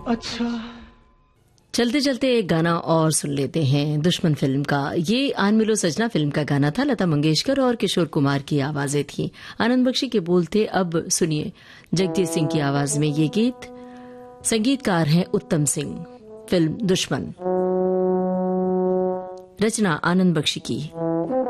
अच्छा। चलते चलते एक गाना और सुन लेते हैं दुश्मन फिल्म का। ये आन मिलो सजना फिल्म का गाना था। लता मंगेशकर और किशोर कुमार की आवाजें थी, आनंद बख्शी के बोल थे। अब सुनिए जगजीत सिंह की आवाज में ये गीत। संगीतकार हैं उत्तम सिंह। फिल्म दुश्मन, रचना आनंद बख्शी की।